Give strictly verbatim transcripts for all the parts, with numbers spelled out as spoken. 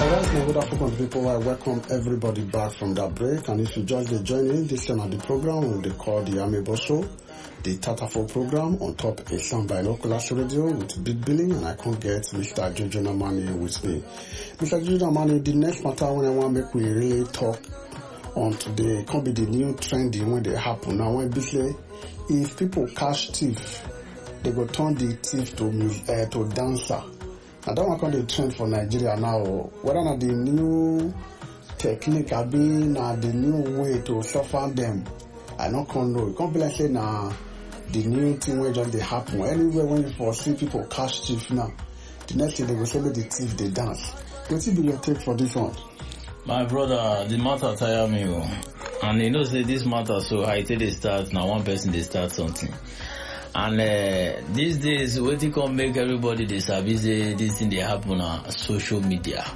Alright, my good afternoon people. I welcome everybody back from that break. And if you just the joining, this is the program we call the Amebo Show, the Tatafo program on top a sound by Binoculars Radio with Big Billy, and I can't get Mister Jojo Namani with me. Mister Jojo Namani, the next matter when I want to make we really talk on today, it can be the new trendy when they happen. Now when basically, if people catch thief, they go turn the thief to uh, to dancer. I don't want to trend for Nigeria now. Whether not the new technique I been na the new way to suffer them, I don't know. It can't be like say na the new thing where just they happen. Anywhere when you foresee people catch thief now, the next thing they will say the thief they dance. What will be your take for this one? My brother, the matter tire me, and you know say this matter so I tell they start now one person they start something. And uh, these days, what you can make everybody they sabi say this thing they happen on social media.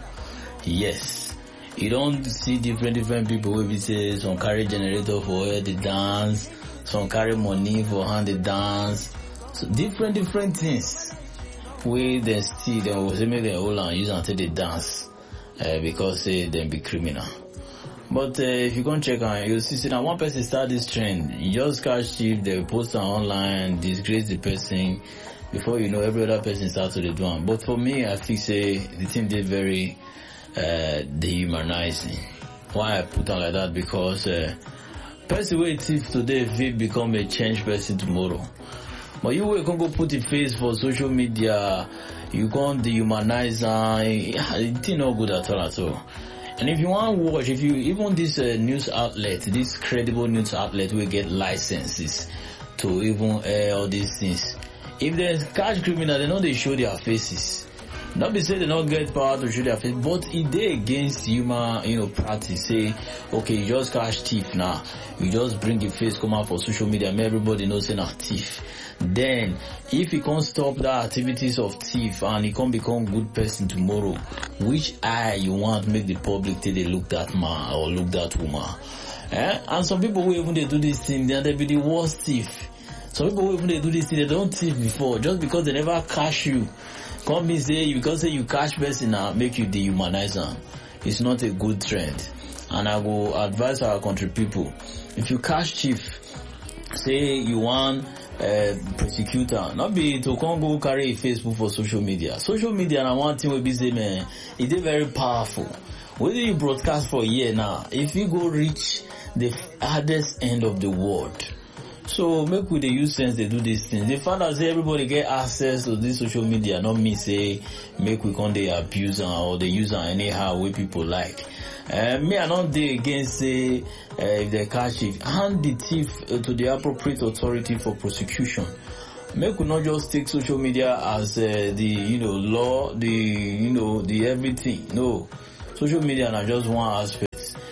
Yes, you don't see different different people who be say some carry generator for where they dance, some carry money for hand they dance, so different different things. Where they still they will say make them hold and use until they dance uh, because say uh, they be criminal. But uh, if you go check on, you see, see now one person start this trend. You just catch thief, they post it online, disgrace the person. Before you know, every other person starts to do it. But for me, I think say the thing did very uh, dehumanizing. Why I put on like that? Because uh, person who thief today will become a changed person tomorrow. But you will go put the face for social media, you can't dehumanize, uh, it's not good at all at all. And if you want to watch, if you, even this uh, news outlet, this credible news outlet will get licenses to even air all these things. If there's catch criminal, they know they show their faces. Not be say they don't get power to show their face, but if they against human, you know, practice, say, okay, you just catch thief now, you just bring your face, come out for social media, and everybody knows you're not thief. Then, if you can't stop the activities of thief and you can't become good person tomorrow, which eye you want to make the public till they look that man or look that woman? Eh? And some people who even they do this thing, then they be the worst thief. Some people who even they do this thing, they don't thief before, just because they never catch you. Come me say, because say you catch person now, make you dehumanize them. It's not a good trend. And I will advise our country people, if you catch thief, say you want uh, prosecutor, not be to come go carry a Facebook for social media. Social media and one thing will be say, man, it is very powerful. Whether you broadcast for a year now, if you go reach the hardest end of the world, so make with the use sense they do these things. The fact that say everybody get access to this social media, not me say make we can't they abuse them or they use them anyhow way people like. Uh, me I not dey against say uh, if they catch it, hand the thief uh, to the appropriate authority for prosecution. Make we not just take social media as uh, the you know law, the you know the everything. No, social media are just one aspect.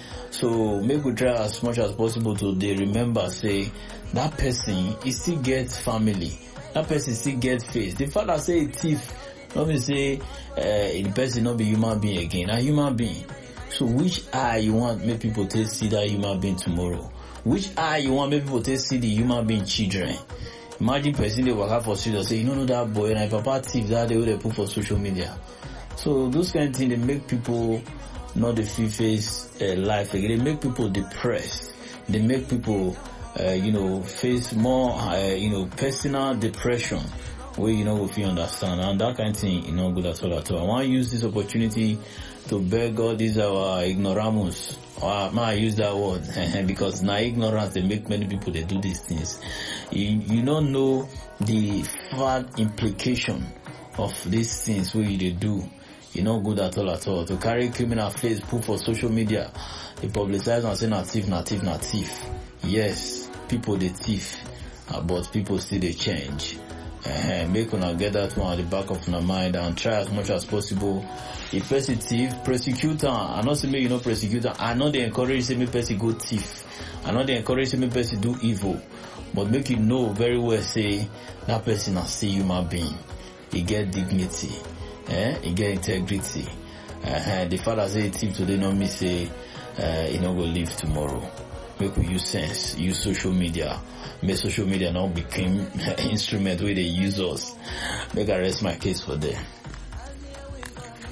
So make we try as much as possible to they remember say that person he still gets family, that person still get face. The fact that say a thief, not be say uh, the person not be human being again, a human being. So which eye you want make people to see that human being tomorrow? Which eye you want make people to see the human being children? Imagine person they work out for street or say, you don't know that boy and if papa thief that they would put for social media. So those kind of things they make people not the feel face uh, life again. They make people depressed. They make people uh, you know face more uh, you know personal depression where you know if you understand, and that kind of thing you know good at all at all. I want to use this opportunity to beg all these our ignoramus. Or may I use that word because now ignorance they make many people they do these things. You, you don't know the bad implication of these things where they do. You know good at all at all. To carry criminal face put for social media, they publicize and say not thief, not thief, not thief. Yes, people they thief, uh, but people still they change. Uh, make una get that one at the back of my mind and try as much as possible. If person thief, prosecutor, I not say me you know prosecutor, I know they encourage say me person go thief. I know they encourage say me person do evil. But make you know very well say that person a still human being. He get dignity. Eh? He get integrity. Uh, the father say thief today not me say uh, he not go live tomorrow. Make we use sense, use social media. Make social media now become instrument where they use us. Make I rest my case for there.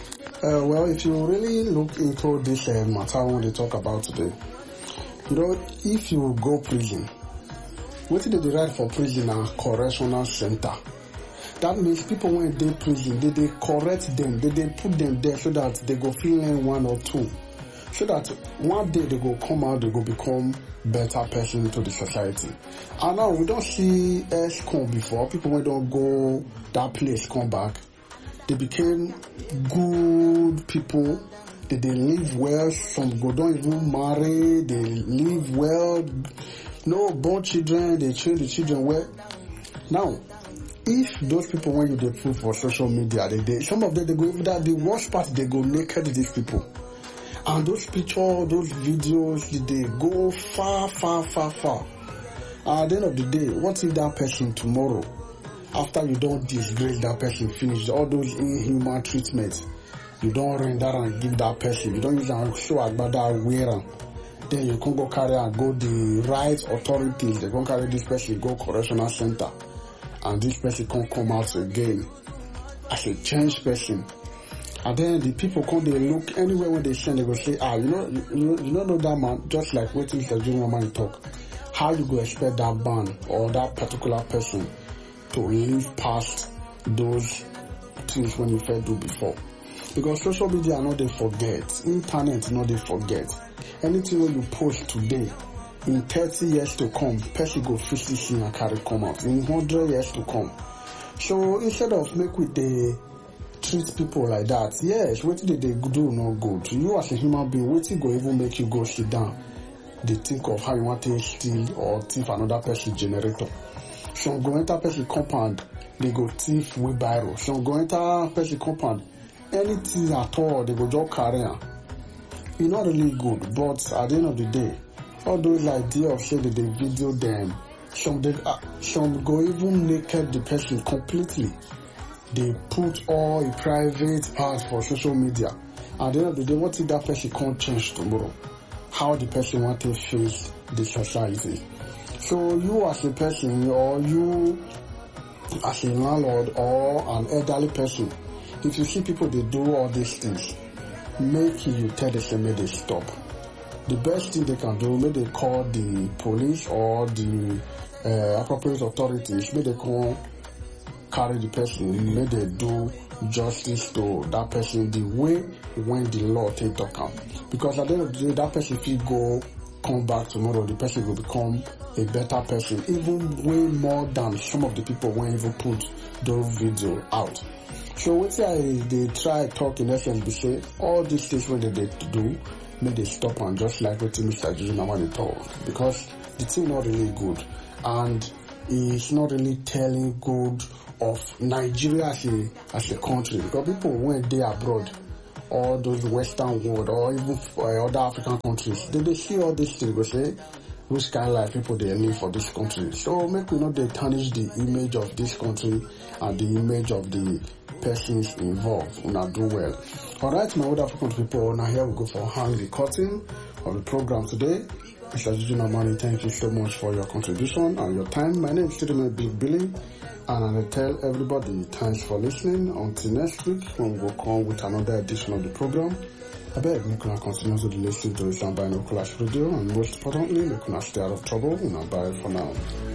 Uh, well, if you really look into this uh, matter when they talk about today, you know, if you go prison, what did they write for prison and correctional center? That means people when they prison, they, they correct them, they, they put them there so that they go feel learn one or two. So that one day they go come out, they go become better person to the society. And now we don't see S come before, people when don't go that place come back. They became good people. They, they live well. Some go don't even marry. They live well. No born children. They train the children well. Now, if those people when you they put for social media, they, they some of them they go that the worst part they go naked. These people, and those pictures, those videos, they go far, far, far, far. And at the end of the day, what if that person tomorrow? After you don't disgrace that person, finish all those inhuman treatments, you don't render and give that person, you don't use and show about that wearer, then you can go carry and go the right authorities, they can carry this person, go correctional center, and this person can come out again as a changed person. And then the people come, they look anywhere when they send, they go say, ah, you know, you, you, you don't know that man, just like waiting Mister Junior Man talk. How you go expect that man or that particular person to live past those things when you first do before? Because social media not they forget, internet not they forget. Anything when you post today, in thirty years to come, person go fifty see and carry come out. In one hundred years to come. So instead of make with the treat people like that, yes, what did they do no good. You as a human being, what go even make you go sit down? They think of how you want to steal or thief another person generator. Some go enter person compound, they go thief wheelbarrow. Some go enter person compound, anything at all, they go just carry on. It's not really good, but at the end of the day, all those idea of saying that they video them, some they, uh, some go even naked the person completely. They put all a private part for social media. At the end of the day, what if that person can't change tomorrow? How the person want to face the society? So you as a person, or you as a landlord or an elderly person, if you see people they do all these things, make you tell them make they stop. The best thing they can do, make they call the police or the uh, appropriate authorities, make they come carry the person, make they do justice to that person the way when the law take account. Because at the end of the day, that person if you go come back tomorrow, the person will become a better person, even way more than some of the people when even put those videos out. So what I they try talk in essence, they say all these things when they, they do, make they stop and just like what Mister Junior Man told, because the thing not really good and it's not really telling good of Nigeria as a as a country, because people when they abroad, all those Western world or even uh, other African countries, they, they see all these things, they say, which kind of life people they live for this country. So make we not they tarnish the image of this country and the image of the persons involved. We not do well. Alright, my other African people, now here we go for hang the curtain of the program today. Mister Junior Man, thank you so much for your contribution and your time. My name is Chidime Big Billy, and I tell everybody thanks for listening. Until next week, when we will come with another edition of the program. I beg you can continue to listen to the Islam Binoculars Radio, and most importantly, you can stay out of trouble. And bye for now.